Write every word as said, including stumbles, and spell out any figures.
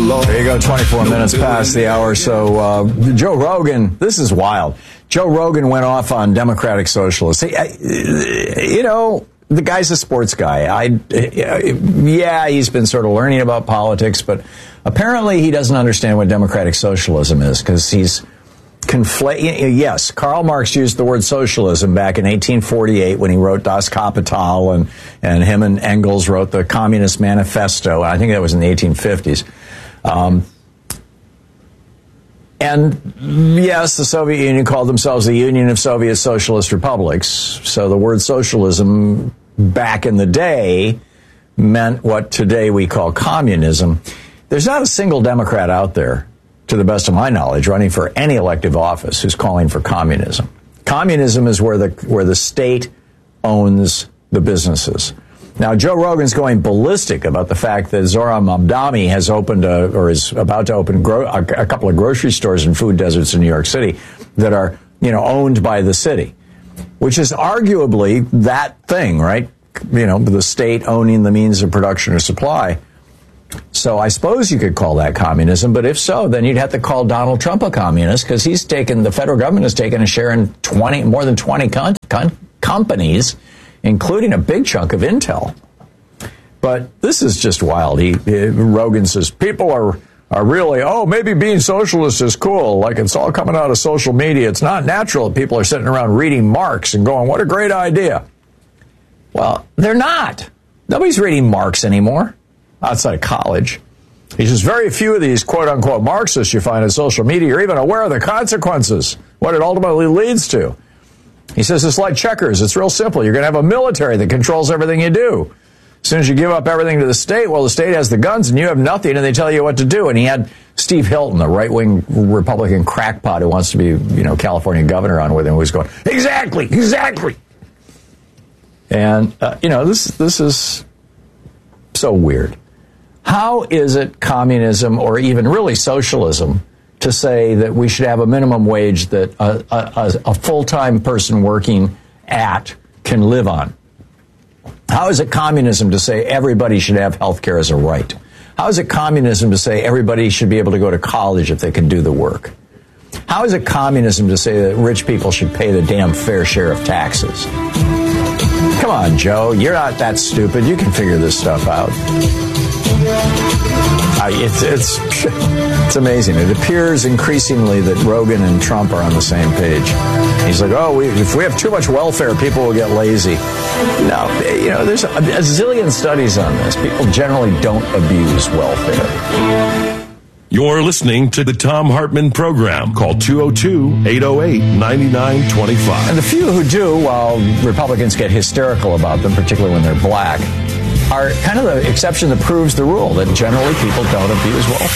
Lord. There you go, twenty-four minutes past the hour. So uh, Joe Rogan, this is wild. Joe Rogan went off on democratic socialists. He, I, you know, the guy's a sports guy. I, yeah, he's been sort of learning about politics, but apparently he doesn't understand what democratic socialism is because he's conflating. Yes, Karl Marx used the word socialism back in eighteen forty-eight when he wrote Das Kapital, and, and him and Engels wrote the Communist Manifesto. I think that was in the eighteen fifties. Um, And yes, the Soviet Union called themselves the Union of Soviet Socialist Republics. So the word socialism back in the day meant what today we call communism. There's not a single Democrat out there, to the best of my knowledge, running for any elective office who's calling for communism. Communism is where the where the state owns the businesses. Now, Joe Rogan's going ballistic about the fact that Zohran Mamdani has opened a, or is about to open gro- a, a couple of grocery stores and food deserts in New York City that are, you know, owned by the city, which is arguably that thing, right? You know, the state owning the means of production or supply. So I suppose you could call that communism, but if so, then you'd have to call Donald Trump a communist because he's taken, the federal government has taken a share in twenty, more than twenty con- con- companies, including a big chunk of Intel. But this is just wild. He, he Rogan says people are are really, oh, maybe being socialist is cool. Like it's all coming out of social media. It's not natural that people are sitting around reading Marx and going, what a great idea. Well, they're not. Nobody's reading Marx anymore outside of college. He says very few of these quote-unquote Marxists you find on social media are even aware of the consequences, what it ultimately leads to. He says it's like checkers. It's real simple. You're going to have a military that controls everything you do. As soon as you give up everything to the state, well, the state has the guns and you have nothing, and they tell you what to do. And he had Steve Hilton, the right-wing Republican crackpot who wants to be, you know, California governor, on with him, who's going, exactly, exactly. And, uh, you know, this this is so weird. How is it communism or even really socialism to say that we should have a minimum wage that a, a, a full-time person working at can live on? How is it communism to say everybody should have health care as a right? How is it communism to say everybody should be able to go to college if they can do the work? How is it communism to say that rich people should pay the damn fair share of taxes? Come on, Joe, you're not that stupid. You can figure this stuff out. Uh, it's it's it's amazing. It appears increasingly that Rogan and Trump are on the same page. He's like, oh, we, if we have too much welfare, people will get lazy. No, you know, there's a, a zillion studies on this. People generally don't abuse welfare. You're listening to the Thom Hartmann Program. Call two oh two, eight oh eight, nine nine two five. And the few who do, while Republicans get hysterical about them, particularly when they're black, are kind of the exception that proves the rule, that generally people don't abuse welfare.